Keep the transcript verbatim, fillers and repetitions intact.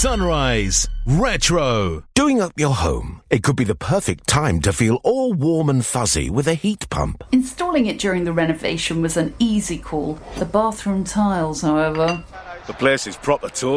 Sunrise Retro. Doing up your home. It could be the perfect time to feel all warm and fuzzy with a heat pump. Installing it during the renovation was an easy call. The bathroom tiles, however. The place is proper too.